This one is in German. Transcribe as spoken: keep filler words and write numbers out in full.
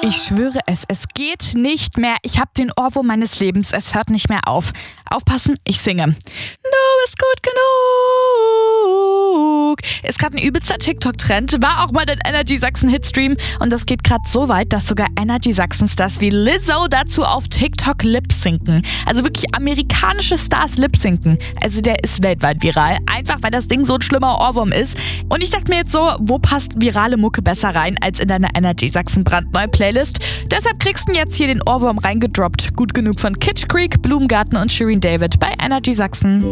Ich schwöre es, es geht nicht mehr. Ich habe den Ohrwurm meines Lebens. Es hört nicht mehr auf. Aufpassen, ich singe. Du bist gut genug. Ist gerade ein übelster TikTok-Trend. War auch mal den Energy Sachsen Hitstream. Und das geht gerade so weit, dass sogar Energy Sachsen-Stars wie Lizzo dazu auf TikTok lip-sinken. Also wirklich amerikanische Stars lip-sinken. Also der ist weltweit viral. Einfach, weil das Ding so ein schlimmer Ohrwurm ist. Und ich dachte mir jetzt so, wo passt virale Mucke besser rein als in deine Energy Sachsen brandneue Playlist? Deshalb kriegst du jetzt hier den Ohrwurm reingedroppt. Gut genug von Kitsch Creek, Blumengarten und Shirin David bei Energy Sachsen.